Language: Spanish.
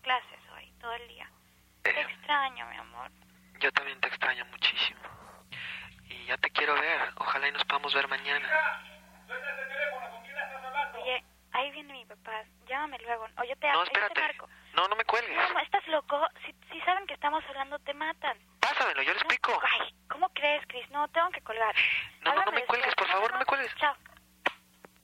clases hoy, todo el día. Te extraño, mi amor. Yo también te extraño muchísimo. Y ya te quiero ver. Ojalá y nos podamos ver mañana. ¡Suelta ese teléfono! ¿Con quién estás hablando? Oye, ahí viene mi papá. Llámame luego. O yo te No, yo espérate. te marco. No, no me cuelgues. No, ¿estás loco? Si saben que estamos hablando, te matan. Pásamelo, yo le explico. Ay, ¿cómo crees, Chris? No, tengo que colgar. No, no, no Háblame me cuelgues, después. por favor, no me cuelgues. Chao.